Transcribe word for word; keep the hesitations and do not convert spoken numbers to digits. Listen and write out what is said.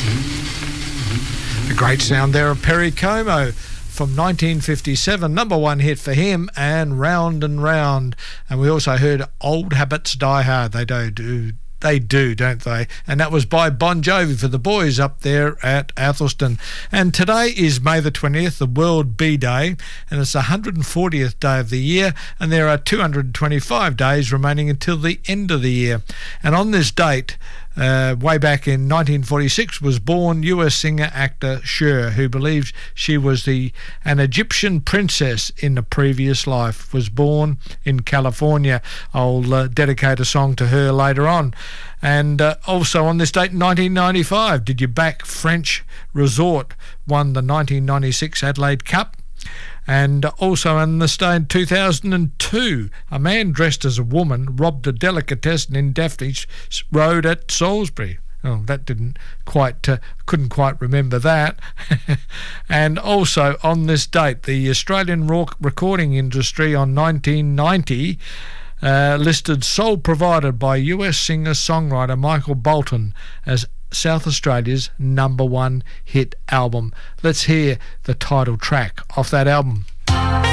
The great sound there of Perry Como from nineteen fifty-seven, number one hit for him, and Round and Round. And we also heard Old Habits Die Hard. They do, do They do, don't they? And that was by Bon Jovi for the boys up there at Athelston. And today is May the twentieth, the World Bee Day, and it's the one hundred fortieth day of the year, and there are two hundred twenty-five days remaining until the end of the year. And on this date, Uh, way back in nineteen forty-six, was born U S singer-actor Cher, who believes she was the an Egyptian princess in a previous life, was born in California. I'll uh, dedicate a song to her later on. And uh, also on this date in nineteen ninety-five, Did You Back French Resort won the nineteen ninety-six Adelaide Cup. And also in the day in two thousand two, a man dressed as a woman robbed a delicatessen in Daphne Road at Salisbury. Oh, that didn't quite, uh, couldn't quite remember that. And also on this date, the Australian rock recording industry on nineteen ninety uh, listed sole provided by U S singer-songwriter Michael Bolton as South Australia's number one hit album. Let's hear the title track off that album.